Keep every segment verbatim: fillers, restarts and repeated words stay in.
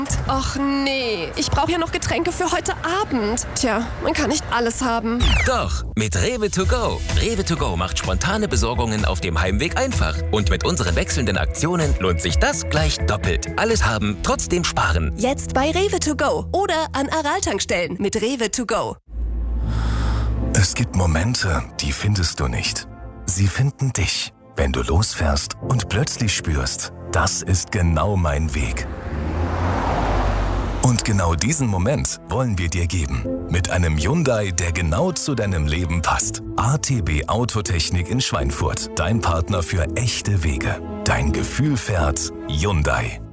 Och nee, ich brauche ja noch Getränke für heute Abend. Tja, man kann nicht alles haben. Doch, mit Rewe to go. Rewe to go macht spontane Besorgungen auf dem Heimweg einfach. Und mit unseren wechselnden Aktionen lohnt sich das gleich doppelt. Alles haben, trotzdem sparen. Jetzt bei Rewe to go oder an Aral-Tankstellen mit Rewe to go. Es gibt Momente, die findest du nicht. Sie finden dich, wenn du losfährst und plötzlich spürst, das ist genau mein Weg. Und genau diesen Moment wollen wir dir geben. Mit einem Hyundai, der genau zu deinem Leben passt. A T B Autotechnik in Schweinfurt. Dein Partner für echte Wege. Dein Gefühl fährt Hyundai.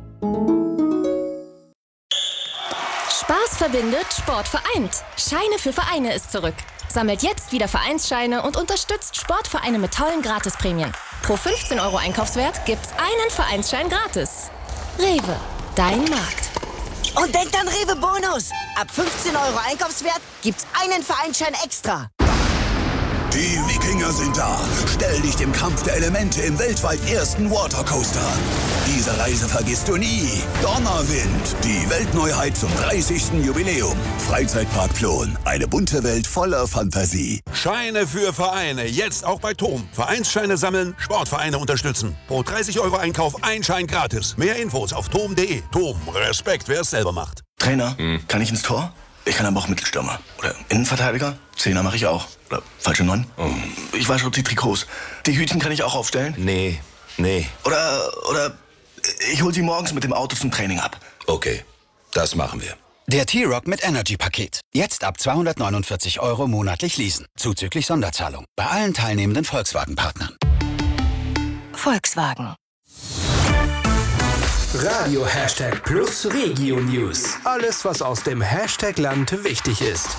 Spaß verbindet, Sport vereint. Scheine für Vereine ist zurück. Sammelt jetzt wieder Vereinsscheine und unterstützt Sportvereine mit tollen Gratisprämien. Pro fünfzehn Euro Einkaufswert gibt's einen Vereinsschein gratis. Rewe, dein Markt. Und denkt an Rewe Bonus. Ab fünfzehn Euro Einkaufswert gibt's einen Vereinsschein extra. Die Wikinger sind da. Stell dich dem Kampf der Elemente im weltweit ersten Watercoaster an. Diese Reise vergisst du nie. Donnerwind, die Weltneuheit zum dreißigsten Jubiläum. Freizeitpark Plon, eine bunte Welt voller Fantasie. Scheine für Vereine, jetzt auch bei T O M. Vereinsscheine sammeln, Sportvereine unterstützen. Pro dreißig Euro Einkauf ein Schein gratis. Mehr Infos auf tom punkt de. T O M, Respekt, wer es selber macht. Trainer, hm. kann ich ins Tor? Ich kann aber auch Mittelstürmer. Oder Innenverteidiger. Zehner mache ich auch. Oder falsche Neun. Oh. Ich wasche die Trikots. Die Hütchen kann ich auch aufstellen. Nee, nee. Oder, oder ich hol sie morgens mit dem Auto zum Training ab. Okay, das machen wir. Der T-Rock mit Energy-Paket. Jetzt ab zweihundertneunundvierzig Euro monatlich leasen. Zuzüglich Sonderzahlung. Bei allen teilnehmenden Volkswagen-Partnern. Volkswagen. Radio Hashtag Plus Regio News. Alles, was aus dem Hashtag-Land wichtig ist.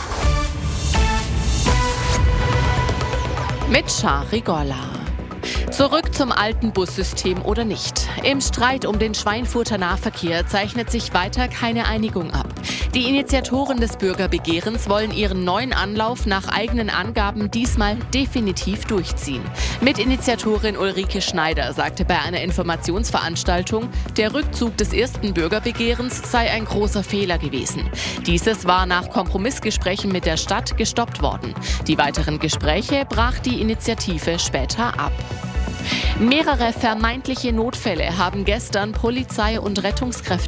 Mit Shari Gorla. Zurück zum alten Bussystem oder nicht? Im Streit um den Schweinfurter Nahverkehr zeichnet sich weiter keine Einigung ab. Die Initiatoren des Bürgerbegehrens wollen ihren neuen Anlauf nach eigenen Angaben diesmal definitiv durchziehen. Mitinitiatorin Ulrike Schneider sagte bei einer Informationsveranstaltung, der Rückzug des ersten Bürgerbegehrens sei ein großer Fehler gewesen. Dieses war nach Kompromissgesprächen mit der Stadt gestoppt worden. Die weiteren Gespräche brach die Initiative später ab. Mehrere vermeintliche Notfälle haben gestern Polizei und Rettungskräfte